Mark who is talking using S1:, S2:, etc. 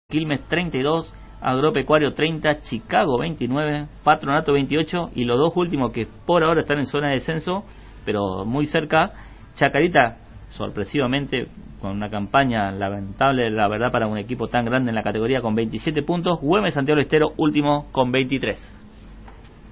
S1: Quilmes 32, Agropecuario 30, Chicago 29, Patronato 28 y los dos últimos que por ahora están en zona de descenso, pero muy cerca, Chacarita, sorpresivamente, con una campaña lamentable, la verdad, para un equipo tan grande en la categoría con 27 puntos, Güemes Santiago del Estero último con 23.